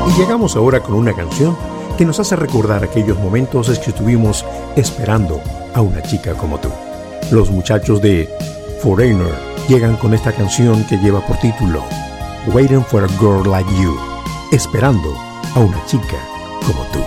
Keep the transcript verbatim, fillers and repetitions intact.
Y llegamos ahora con una canción que nos hace recordar aquellos momentos en que estuvimos esperando a una chica como tú. Los muchachos de Foreigner llegan con esta canción que lleva por título Waiting for a Girl Like You, esperando a una chica como tú.